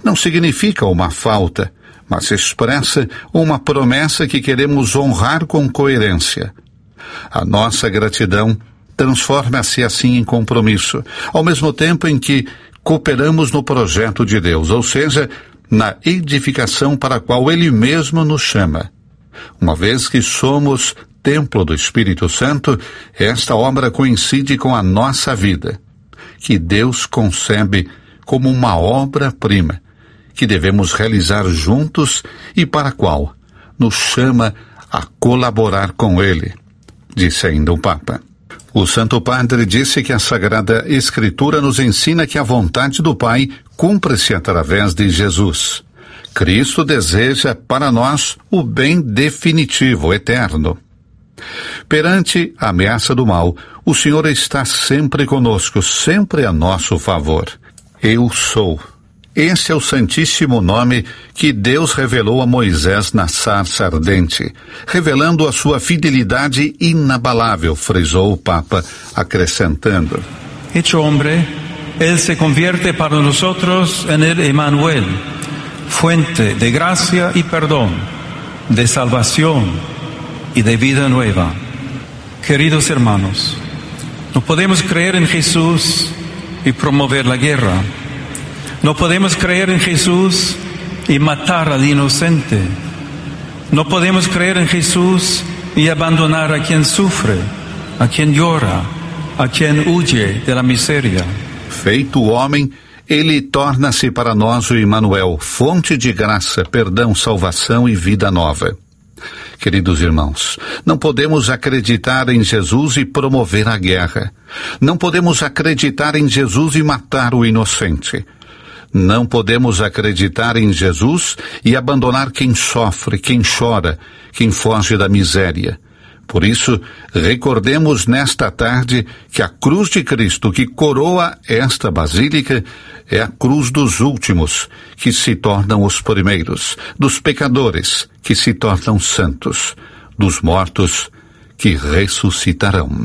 não significa uma falta, mas expressa uma promessa que queremos honrar com coerência. A nossa gratidão transforma-se assim em compromisso, ao mesmo tempo em que cooperamos no projeto de Deus, ou seja, na edificação para a qual Ele mesmo nos chama. Uma vez que somos templo do Espírito Santo, esta obra coincide com a nossa vida, que Deus concebe como uma obra-prima, que devemos realizar juntos e para a qual nos chama a colaborar com Ele, disse ainda o Papa. O Santo Padre disse que a Sagrada Escritura nos ensina que a vontade do Pai cumpre-se através de Jesus. Cristo deseja para nós o bem definitivo, eterno. Perante a ameaça do mal, o Senhor está sempre conosco, sempre a nosso favor. Eu sou. Esse é o santíssimo nome que Deus revelou a Moisés na sarça ardente, revelando a sua fidelidade inabalável, frisou o Papa, acrescentando: Hecho hombre, Él se convierte para nosotros en el Emmanuel, fuente de gracia y perdón, de salvación y de vida nueva. Queridos hermanos, no podemos creer en Jesús y promover la guerra. No podemos creer en Jesús y matar al inocente. No podemos creer en Jesús y abandonar a quien sufre, a quien llora, a quien huye de la miseria. Feito homem, Ele torna-se para nós o Emmanuel, fonte de graça, perdão, salvação e vida nova. Queridos irmãos, não podemos acreditar em Jesus e promover a guerra. Não podemos acreditar em Jesus e matar o inocente. Não podemos acreditar em Jesus e abandonar quem sofre, quem chora, quem foge da miséria. Por isso, recordemos nesta tarde que a cruz de Cristo que coroa esta basílica é a cruz dos últimos, que se tornam os primeiros, dos pecadores, que se tornam santos, dos mortos, que ressuscitarão.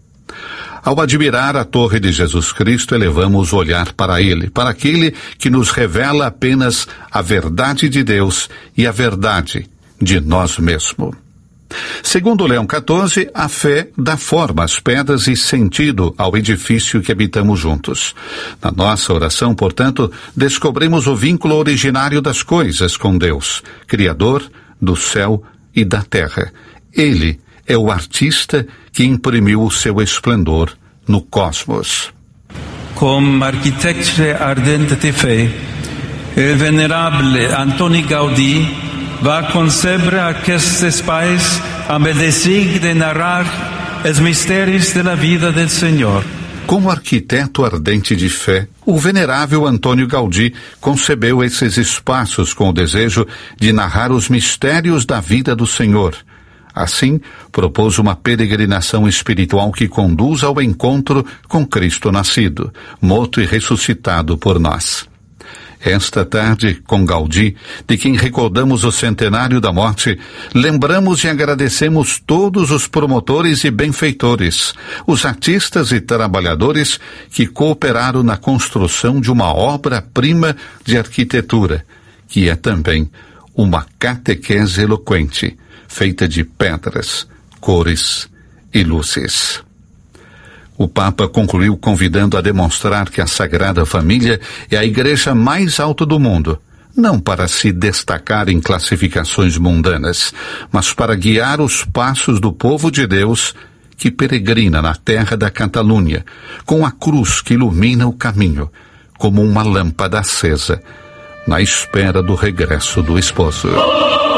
Ao admirar a torre de Jesus Cristo, elevamos o olhar para Ele, para aquele que nos revela apenas a verdade de Deus e a verdade de nós mesmos. Segundo Leão XIV, a fé dá forma às pedras e sentido ao edifício que habitamos juntos. Na nossa oração, portanto, descobrimos o vínculo originário das coisas com Deus, Criador do céu e da terra. Ele é o artista que imprimiu o seu esplendor no cosmos. Como arquitecto ardente de fé, o venerável Antoni Gaudí va concebre aquests espais amb el desig de narrar os mistérios da vida do Senhor. Como arquiteto ardente de fé, o venerável Antônio Gaudí concebeu esses espaços com o desejo de narrar os mistérios da vida do Senhor. Assim, propôs uma peregrinação espiritual que conduz ao encontro com Cristo nascido, morto e ressuscitado por nós. Esta tarde, com Gaudí, de quem recordamos o centenário da morte, lembramos e agradecemos todos os promotores e benfeitores, os artistas e trabalhadores que cooperaram na construção de uma obra-prima de arquitetura, que é também uma catequese eloquente, feita de pedras, cores e luzes. O Papa concluiu convidando a demonstrar que a Sagrada Família é a igreja mais alta do mundo, não para se destacar em classificações mundanas, mas para guiar os passos do povo de Deus que peregrina na terra da Catalunha, com a cruz que ilumina o caminho, como uma lâmpada acesa, na espera do regresso do esposo.